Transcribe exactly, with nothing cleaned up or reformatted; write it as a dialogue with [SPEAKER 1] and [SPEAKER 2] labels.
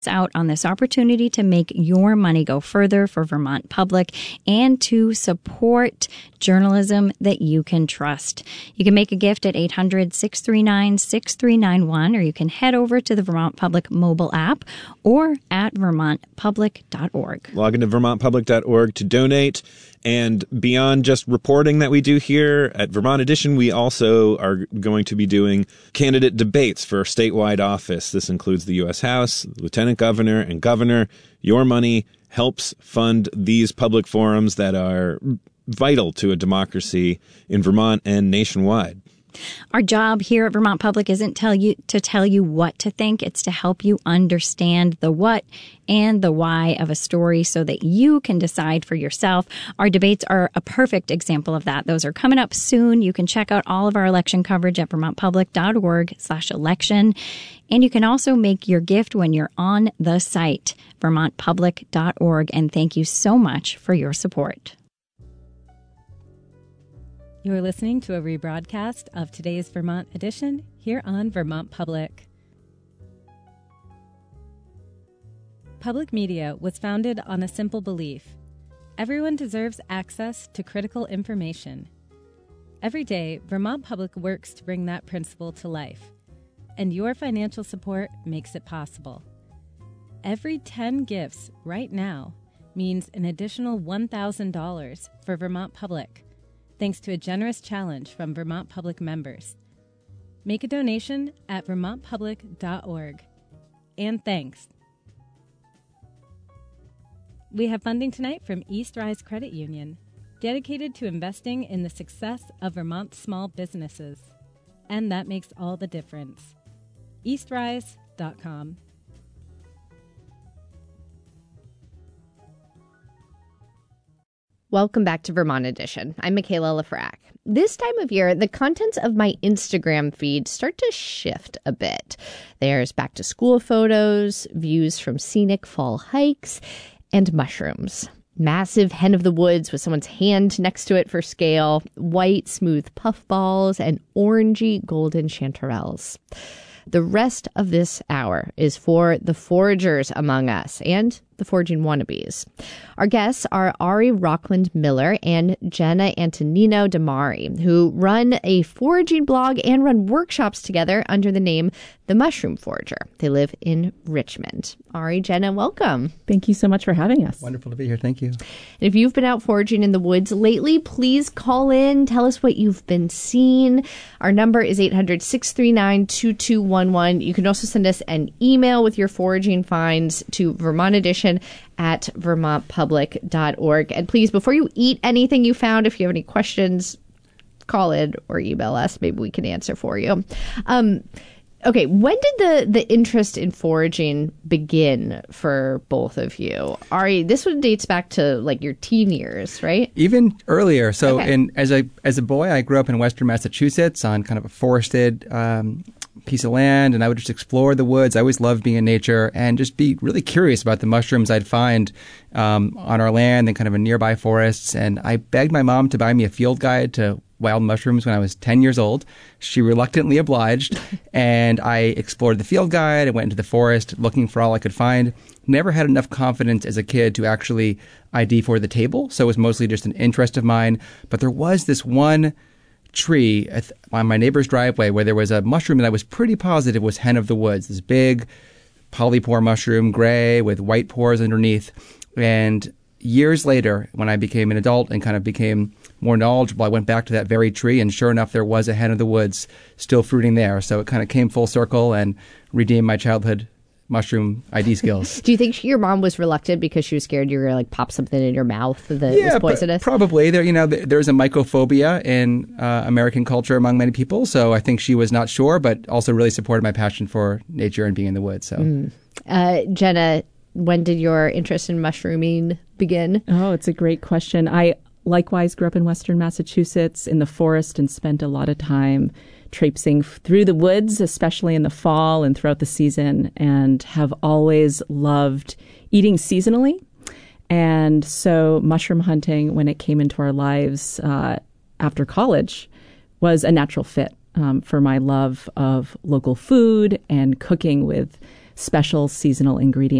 [SPEAKER 1] out on this opportunity to make your money go further for Vermont Public and to support journalism that you can trust. You can make a gift at eight hundred, six three nine, six three nine one, or you can head over to the Vermont Public mobile app or at vermont public dot org.
[SPEAKER 2] Log into vermont public dot org to donate. And beyond just reporting that we do here at Vermont Edition, we also are going to be doing candidate debates for statewide office. This includes the U S House, Lieutenant Governor, and Governor. Your money helps fund these public forums that are vital to a democracy in Vermont and nationwide.
[SPEAKER 1] Our job here at Vermont Public isn't tell you to tell you what to think. It's to help you understand the what and the why of a story so that you can decide for yourself. Our debates are a perfect example of that. Those are coming up soon. You can check out all of our election coverage at vermont public dot org slash election. And you can also make your gift when you're on the site, vermont public dot org. And thank you so much for your support.
[SPEAKER 3] You're listening to a rebroadcast of today's Vermont Edition here on Vermont Public. Public media was founded on a simple belief. Everyone deserves access to critical information. Every day, Vermont Public works to bring that principle to life, and your financial support makes it possible. Every ten gifts right now means an additional one thousand dollars for Vermont Public, thanks to a generous challenge from Vermont Public members. Make a donation at vermont public dot org. And thanks. We have funding tonight from East Rise Credit Union, dedicated to investing in the success of Vermont's small businesses. And that makes all the difference. east rise dot com.
[SPEAKER 4] Welcome back to Vermont Edition. I'm Michaela Lafrac. This time of year, the contents of my Instagram feed start to shift a bit. There's back to school photos, views from scenic fall hikes, and mushrooms. Massive hen of the woods with someone's hand next to it for scale, white smooth puffballs, and orangey golden chanterelles. The rest of this hour is for the foragers among us and the foraging wannabes. Our guests are Ari Rockland Miller and Jenna Antonino Damari, who run a foraging blog and run workshops together under the name The Mushroom Forager. They live in Richmond. Ari, Jenna, welcome.
[SPEAKER 5] Thank you so much for having us.
[SPEAKER 6] Wonderful to be here. Thank you.
[SPEAKER 4] And if you've been out foraging in the woods lately, please call in. Tell us what you've been seeing. Our number is eight hundred, six three nine, two two one one. You can also send us an email with your foraging finds to Vermont Edition at vermont public dot org. And please, before you eat anything you found, if you have any questions, call in or email us. Maybe we can answer for you. Um, okay, when did the, the interest in foraging begin for both of you? Ari, this one dates back to like your teen years, right?
[SPEAKER 6] Even earlier. So
[SPEAKER 4] Okay.
[SPEAKER 6] in, as, a, as a boy, I grew up in Western Massachusetts on kind of a forested um piece of land, and I would just explore the woods. I always loved being in nature and just be really curious about the mushrooms I'd find um, on our land and kind of in nearby forests. And I begged my mom to buy me a field guide to wild mushrooms when I was ten years old. She reluctantly obliged, and I explored the field guide. I went into the forest looking for all I could find. Never had enough confidence as a kid to actually I D for the table, so it was mostly just an interest of mine. But there was this one tree on my neighbor's driveway where there was a mushroom that I was pretty positive was hen of the woods, this big polypore mushroom, gray with white pores underneath. And years later, when I became an adult and kind of became more knowledgeable, I went back to that very tree, and sure enough, there was a hen of the woods still fruiting there. So it kind of came full circle and redeemed my childhood mushroom I D skills.
[SPEAKER 4] Do you think your mom was reluctant because she was scared you were going to like pop something in your mouth that
[SPEAKER 6] yeah,
[SPEAKER 4] was poisonous?
[SPEAKER 6] Pr- probably. There, you know, th- there's a mycophobia in uh, American culture among many people. So I think she was not sure, but also really supported my passion for nature and being in the woods. So,
[SPEAKER 4] mm. uh, Jenna, when did your interest in mushrooming begin?
[SPEAKER 5] Oh, it's a great question. I likewise grew up in Western Massachusetts in the forest and spent a lot of time traipsing through the woods, especially in the fall and throughout the season, and have always loved eating seasonally. And so mushroom hunting, when it came into our lives uh, after college, was a natural fit um, for my love of local food and cooking with special seasonal ingredients.